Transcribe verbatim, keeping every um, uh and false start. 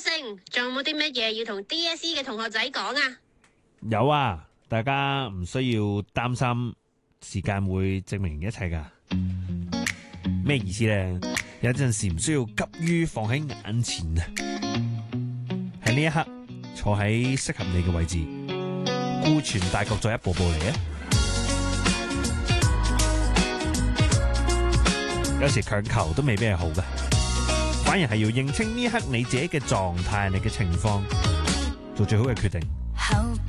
星，仲有冇啲乜嘢要同 D S E 嘅同學仔講啊？ 有啊，大家唔需要擔心，時間會證明一切噶。咩意思呢？有陣時唔需要急於放喺眼前啊，喺呢一刻坐喺適合你嘅位置，顧全大局再一步步嚟啊！有時強求都未必係好嘅，反而係要認清呢一刻你自己嘅狀態、你嘅情況，做最好嘅決定。